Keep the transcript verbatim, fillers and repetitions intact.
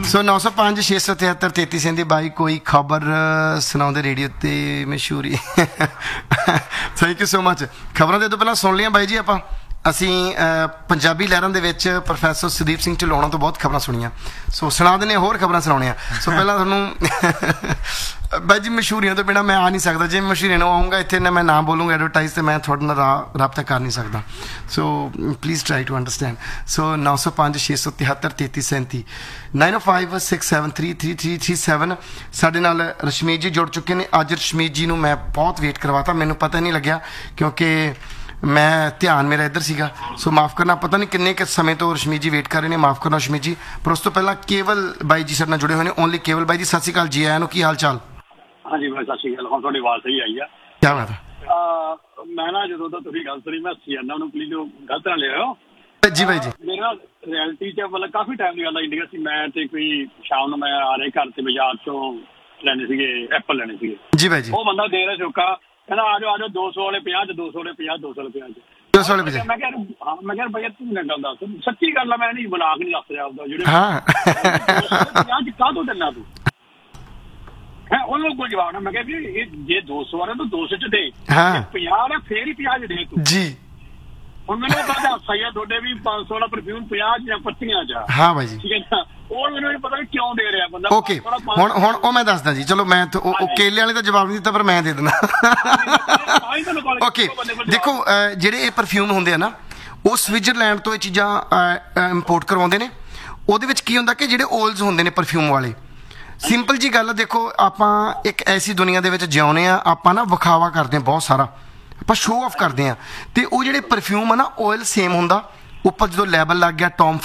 ਸੋ ਨੌ ਸੌ ਪੰਜ ਛੇ ਸੌ ਤਿਹੱਤਰ ਤੇਤੀ ਸੈਂਤੀ ਬਾਈ ਕੋਈ ਖਬਰ ਸੁਣਾਉਂਦੇ ਰੇਡੀਓ ਤੇ ਮਸ਼ਹੂਰੀ ਥੈਂਕ ਯੂ ਸੋ ਮਚ। ਖਬਰਾਂ ਦੇ ਤੋਂ ਪਹਿਲਾਂ ਸੁਣ ਲਈਆਂ ਬਾਈ ਜੀ ਆਪਾਂ। ਅਸੀਂ ਪੰਜਾਬੀ ਲਹਿਰਾਂ ਦੇ ਵਿੱਚ ਪ੍ਰੋਫੈਸਰ ਸੁਦੀਪ ਸਿੰਘ ਢਿਲੋਣਾ ਤੋਂ ਬਹੁਤ ਖਬਰਾਂ ਸੁਣੀਆਂ, ਸੋ ਸੁਣਾ ਦਿੰਦੇ ਹੋਰ ਖਬਰਾਂ ਸੁਣਾਉਣੀਆਂ। ਸੋ ਪਹਿਲਾਂ ਤੁਹਾਨੂੰ ਬਾਈ ਜੀ ਮਸ਼ਹੂਰੀਆਂ ਤੋਂ ਬਿਨਾਂ ਮੈਂ ਆ ਨਹੀਂ ਸਕਦਾ। ਜੇ ਮਸ਼ਹੂਰੀਆਂ ਨੂੰ ਆਊਂਗਾ ਇੱਥੇ ਨਾ ਮੈਂ ਨਾ ਬੋਲੂੰਗਾ ਐਡਵਰਟਾਈਜ਼ ਤੇ ਮੈਂ ਤੁਹਾਡੇ ਨਾਲ ਰਾਬਤਾ ਕਰ ਨਹੀਂ ਸਕਦਾ। So please try to understand. ਸੋ ਨੌ ਸੌ ਪੰਜ ਛੇ ਸੌ ਤਿਹੱਤਰ ਤੇਤੀ ਸੈਂਤੀ ਨਾਈਨ ਓ five six seven three three three three seven. ਸਾਡੇ ਨਾਲ ਰਸ਼ਮੀਤ ਜੀ ਜੁੜ ਚੁੱਕੇ ਨੇ। ਅੱਜ ਰਸ਼ਮੀਤ ਜੀ ਨੂੰ ਮੈਂ ਬਹੁਤ ਵੇਟ ਕਰਵਾਤਾ, ਮੈਨੂੰ ਪਤਾ ਨਹੀਂ ਲੱਗਿਆ ਕਿਉਂਕਿ ਮੈਂ ਧਿਆਨ ਮੇਰਾ ਇੱਧਰ ਸੀਗਾ, ਸੋ ਮਾਫ਼ ਕਰਨਾ। ਪਤਾ ਨਹੀਂ ਕਿੰਨੇ ਕੁ ਸਮੇਂ ਤੋਂ ਰਸ਼ਮੀਤ ਜੀ ਵੇਟ ਕਰ ਰਹੇ ਨੇ, ਮਾਫ਼ ਕਰਨਾ ਰਸ਼ਮੀਤ ਜੀ। ਪਰ ਉਸ ਤੋਂ ਪਹਿਲਾਂ ਕੇਵਲ ਬਾਈ ਜੀ ਸਾਡੇ ਨਾਲ ਜੁੜੇ ਹੋਏ ਨੇ। ਓਨਲੀ ਕੇਵਲ ਬਾਈ ਜੀ, ਸਤਿ ਸ਼੍ਰੀ ਅਕਾਲ ਜੀ ਆਇਆਂ ਨੂੰ, ਕੀ ਹਾਲ ਚਾਲ? ਹਾਂਜੀ ਮੈਂ ਸਤਿ ਸ਼੍ਰੀ ਅਕਾਲ। ਹੁਣ ਤੁਹਾਡੀ ਆਵਾਜ਼ ਸਹੀ ਆਈ ਆ। ਕਿਆ ਬਾਤ ਹੈ। ਮੈਂ ਨਾ ਜਦੋਂ ਤਾਂ ਤੁਸੀਂ ਗੱਲ ਸੁਣੀ ਮੈਂ ਹੱਸੀ ਜਾਂਦਾ, ਉਹਨੂੰ ਪਲੀਜ਼ ਗਲਤ ਨਾ ਲਿਓ ਜੀ ਬਾਈ ਜੀ। ਮੇਰਾ ਰਿਐਲਿਟੀ ਚ ਮਤਲਬ ਕਾਫੀ ਟਾਈਮ ਦੀ ਗੱਲ ਆ ਇੰਡੀਆ ਸੀ। ਮੈਂ ਤੇ ਕੋਈ ਸ਼ਾਮ ਨੂੰ ਮੈਂ ਆ ਰਹੇ ਘਰ ਤੇ ਬਾਜ਼ਾਰ ਚੋਂ ਲੈਣੇ ਸੀਗੇ ਐਪਲ ਲੈਣੇ ਸੀਗੇ ਜੀ ਬਾਈ ਜੀ। ਉਹ ਬੰਦਾ ਦੇ ਰਿਹਾ ਚੁੱਕਾ, ਕਹਿੰਦਾ ਆ ਜਾਓ ਆ ਜਾਓ ਦੋ ਸੌ ਵਾਲੇ ਪੰਜਾਹ ਚ, ਦੋ ਸੌ ਵਾਲੇ ਪੰਜਾਹ, ਦੋ ਸੌ ਵਾਲੇ ਪੰਜਾਹ ਚ, ਦੋ ਸੌ ਵਾਲੇ ਪੰਜਾਹ। ਮੈਂ ਕਿਹਾ ਹਾਂ ਮੈਂ ਕਿਹਾ ਭਈਆ ਤੂੰ ਨਾ ਗੱਲ ਦੱਸ, ਸੱਚੀ ਗੱਲ ਆ, ਮੈਂ ਨਹੀਂ ਮਜ਼ਾਕ ਨਹੀਂ ਦੱਸ ਰਿਹਾ ਆਪਦਾ। ਜਿਹੜੇ ਹਾਂ ਪੰਜਾਹ ਚ ਕਾਹ ਤੋਂ ਦਿੰਦਾ ਤੂੰ ਹੈ? ਉਹਨੂੰ ਕੋਈ ਜਵਾਬ ਨਾ। ਮੈਂ ਕਿਹਾ ਵੀ ਇਹ ਜੇ ਦੋ ਸੌ ਵਾਲਾ ਤਾਂ ਦੋ ਸੌ ਚ ਦੇ, ਪੰਜਾਹ ਵਾਲਾ ਫੇਰ ਹੀ ਪੰਜਾਹ ਚ ਦੇ ਤੂੰ ਜੀ। ਹੁਣ ਮੈਨੂੰ ਪਤਾ ਸਹੀ ਆ ਤੁਹਾਡੇ ਵੀ ਪੰਜ ਸੌ ਵਾਲਾ ਪਰਫਿਊਮ ਪੰਜਾਹ ਜਾਂ ਪੱਤੀਆਂ ਚ। ਹਾਂ ਬਾਈ ਜੀ ਠੀਕ ਹੈ ਨਾ। ਉਹ ਮੈਨੂੰ ਪਤਾ ਨਹੀਂ ਕਿਉਂ ਦੇ ਰਿਹਾ ਬੰਦਾ। ਓਕੇ ਹੁਣ ਹੁਣ ਉਹ ਮੈਂ ਦੱਸਦਾ ਜੀ। ਚਲੋ ਮੈਂ ਉਹ ਕੇਲੇ ਵਾਲੇ ਦਾ ਜਵਾਬ ਨਹੀਂ ਦਿੱਤਾ, ਪਰ ਮੈਂ ਦੇ ਦਿੰਦਾ। ਓਕੇ ਦੇਖੋ, ਜਿਹੜੇ ਇਹ ਪਰਫਿਊਮ ਹੁੰਦੇ ਆ ਨਾ, ਉਹ ਸਵਿਟਜ਼ਰਲੈਂਡ ਤੋਂ ਇਹ ਚੀਜ਼ਾਂ ਇੰਪੋਰਟ ਕਰਵਾਉਂਦੇ ਨੇ। ਉਹਦੇ ਵਿੱਚ ਕੀ ਹੁੰਦਾ ਕਿ ਜਿਹੜੇ ਓਇਲਸ ਹੁੰਦੇ ਨੇ ਪਰਫਿਊਮ ਵਾਲੇ, ਸਿੰਪਲ ਜੀ ਗੱਲ ਦੇਖੋ, ਆਪਾਂ ਇੱਕ ਐਸੀ ਦੁਨੀਆ ਦੇ ਵਿੱਚ ਜਿਉਂਦੇ ਆ, ਆਪਾਂ ਨਾ ਵਿਖਾਵਾ ਕਰਦੇ ਹਾਂ ਬਹੁਤ ਸਾਰਾ, ਆਪਾਂ ਸ਼ੋਅ ਆਫ ਕਰਦੇ ਹਾਂ। ਅਤੇ ਉਹ ਜਿਹੜੇ ਪਰਫਿਊਮ ਆ ਨਾ, ਓਇਲ ਸੇਮ ਹੁੰਦਾ, ਉੱਪਰ ਜਦੋਂ ਲੈਬਲ ਲੱਗ ਗਿਆ ਟੌਮ